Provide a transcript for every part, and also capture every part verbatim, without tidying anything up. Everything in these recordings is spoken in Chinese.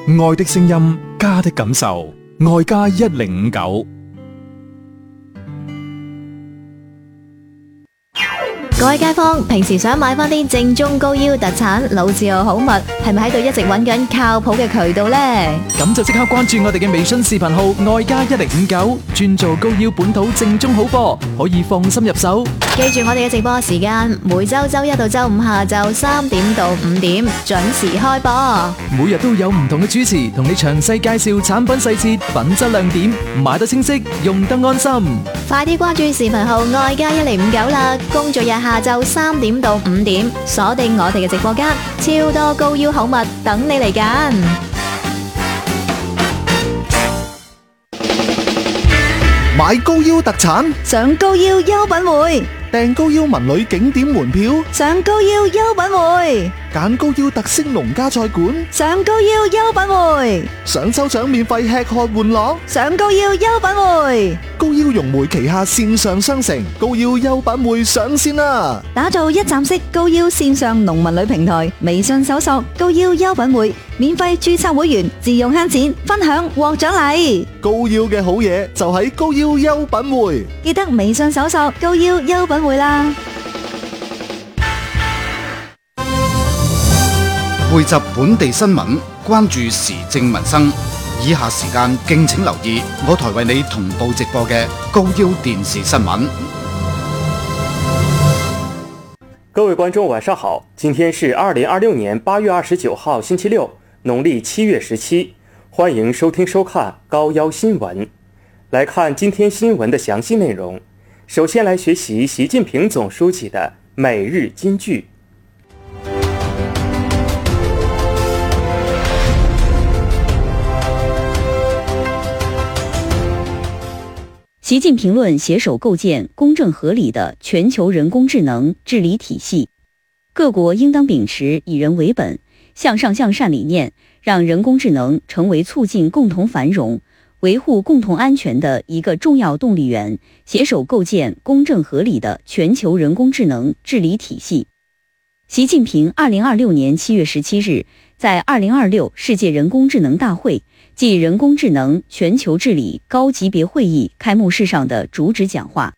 愛的聲音，家的感受，愛家一零五九。 各位街坊，平時想買翻啲正宗高腰特產老字號好物，係咪喺度一直揾緊靠譜嘅渠道呢？ 咁就即刻關注我哋嘅微信視頻號愛家一零五九，專做高腰本土正宗好貨，可以放心入手。 記住我哋嘅直播時間，每周周一到周五下晝三點到五點準時開播， 每日都有唔同嘅主持同你詳細介紹產品細節、品質亮點，買得清晰，用得安心。 快啲關注視頻號愛家一零五九啦！工作日下晝三點到五點，鎖定我哋嘅直播間，超多高腰好物等你嚟揀。 買高腰特產， 上高腰優品會， 訂高腰文旅景點門票， 上高腰優品會， 揀高腰特色農家菜館， 上高腰優品會， 想抽獎免費吃喝玩樂， 上高腰優品會。 高腰融匯旗下線上商城高腰優品會上線啦！ 打造一站式高腰線上農民旅平台，微信搜索高腰優品會，免費註冊會員，自用慳錢，分享獲獎勵。 高腰嘅好嘢就喺高腰優品會， 記得微信搜索高腰優品會啦。 匯集本地新聞，關注時政民生。以下時間敬請留意我台為你同步直播嘅高腰電視新聞。 各位觀眾晚上好，今天是二零二六年八月二十九號星期六，農曆七月十七，歡迎收聽收看高腰新聞。來看今天新聞的詳細內容。首先來學習習近平總書記的每日金句。 習近平論攜手構建公正合理的全球人工智能治理體系，各國應當秉持以人為本、向上向善理念，讓人工智能成為促進共同繁榮、維護共同安全的一個重要動力源，攜手構建公正合理的全球人工智能治理體系。習近平二零二六年七月十七日在二零二六世界人工智能大會暨人工智能全球治理高級別會議開幕式上的主旨講話。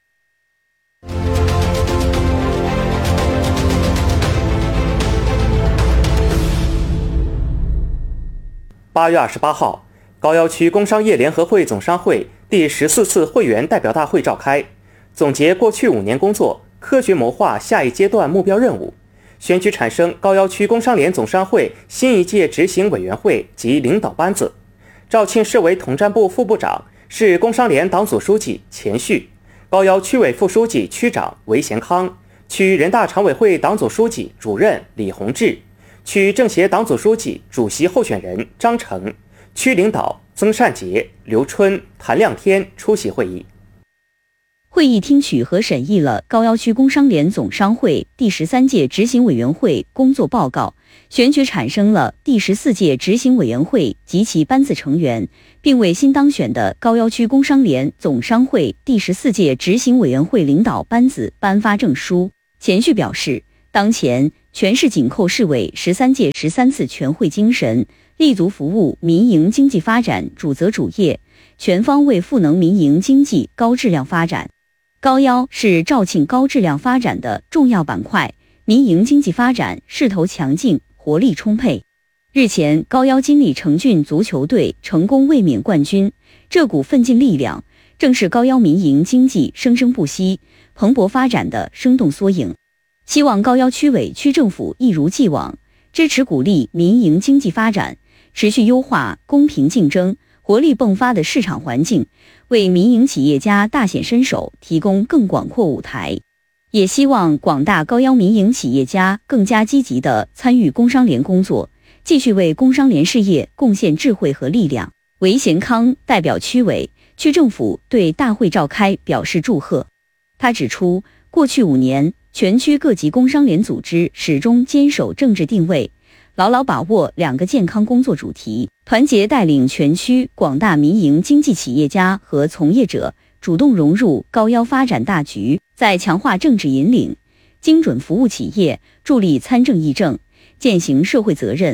八月二十八號，高腰區工商業聯合會總商會第十四次會員代表大會召開，總結過去五年工作，科學謀劃下一階段目標任務，選舉產生高腰區工商聯總商會新一屆執行委員會及領導班子。肇慶市委統戰部副部長，市工商聯黨組書記錢旭，高腰區委副書記區長韋賢康，區人大常委會黨組書記主任李洪志，區政協黨組書記主席候選人張成，區領導曾善傑、劉春、譚亮天出席會議。 會議聽取和審議了高腰區工商聯總商會第十三屆執行委員會工作報告，選舉產生了第十四屆執行委員會及其班子成員，並為新當選的高腰區工商聯總商會第十四屆執行委員會領導班子頒發證書。錢旭表示，當前全市緊扣市委十三屆十三次全會精神，立足服務民營經濟發展主責主業，全方位賦能民營經濟高質量發展。高腰是肇慶高質量發展的重要板塊，民營經濟發展勢頭強勁，活力充沛。日前，高腰金里城郡足球隊成功衛冕冠軍，這股奮進力量正是高腰民營經濟生生不息、蓬勃發展的生動縮影。希望高腰區委區政府一如既往，支持鼓勵民營經濟發展，持續優化公平競爭、活力迸發的市場環境，為民營企業家大顯身手提供更廣闊舞台。也希望廣大高腰民營企業家更加積極地參與工商聯工作，繼續為工商聯事業貢獻智慧和力量。韋賢康代表區委、區政府對大會召開表示祝賀。他指出，過去五年，全區各級工商聯組織始終堅守政治定位，牢牢把握兩個健康工作主題，團結帶領全區廣大民營經濟企業家和從業者主動融入高腰發展大局，在強化政治引領、精準服務企業、助力參政議政、踐行社會責任、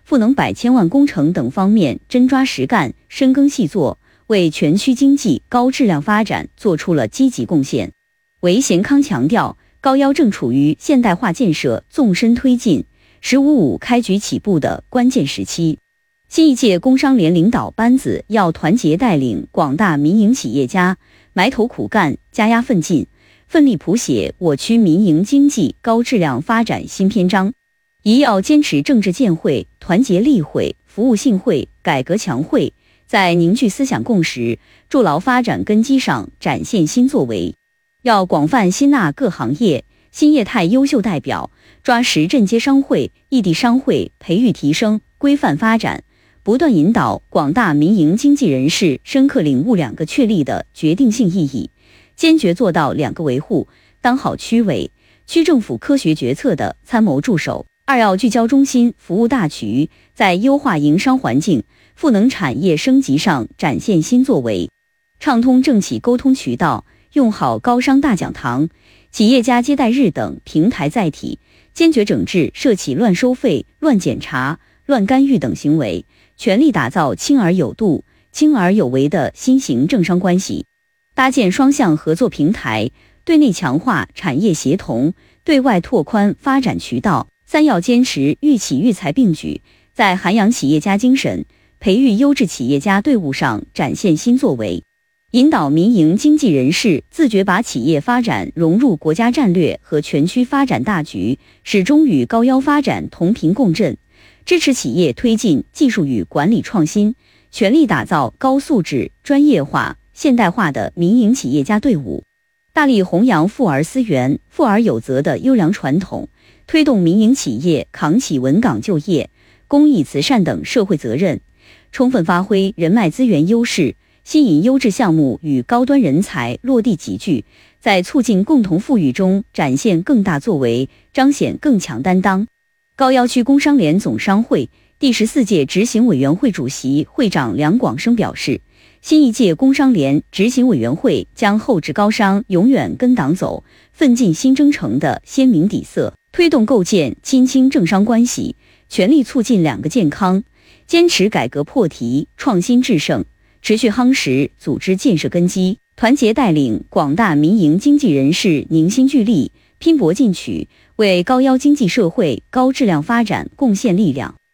赋能百千万工程等方面真抓实干、深耕细作，为全区经济高质量发展做出了积极贡献。韦贤康强调，高腰正处于现代化建设纵深推进、十五五开局起步的关键时期。新一届工商联领导班子要团结带领广大民营企业家埋头苦干、加压奋进，奋力谱写我区民营经济高质量发展新篇章。一要坚持政治建会、团结立会、服务信会、改革强会，在凝聚思想共识、筑牢发展根基上展现新作为。要广泛吸纳各行业、新业态优秀代表，抓实镇街商会、异地商会培育提升、规范发展，不断引导广大民营经济人士深刻领悟两个确立的决定性意义，坚决做到两个维护，当好区委、区政府科学决策的参谋助手。二要聚焦中心服务大局，在优化营商环境、赋能产业升级上展现新作为，畅通政企沟通渠道，用好高商大讲堂、企业家接待日等平台载体，坚决整治涉企乱收费、乱检查、乱干预等行为，全力打造轻而有度、轻而有为的新型政商关系，搭建双向合作平台，对内强化产业协同，对外拓宽发展渠道。三要坚持育企育才并举，在涵养企业家精神、培育优质企业家队伍上展现新作为，引导民营经济人士自觉把企业发展融入国家战略和全区发展大局，始终与高腰发展同频共振，支持企业推进技术与管理创新，全力打造高素质、专业化、现代化的民营企业家队伍，大力弘扬富而思源、富而有责的优良传统，推动民营企业扛起稳岗就业、公益慈善等社会责任，充分发挥人脉资源优势，吸引优质项目与高端人才落地集聚，在促进共同富裕中展现更大作为，彰显更强担当。高要区工商联总商会第十四届执行委员会主席会长梁广生表示，新一届工商联执行委员会将厚植高商永远跟党走、奋进新征程的鲜明底色，推动构建亲清政商关系，全力促进两个健康，坚持改革破题、创新制胜，持续夯实组织建设根基，团结带领广大民营经济人士凝心聚力、拼搏进取，为高要经济社会高质量发展贡献力量。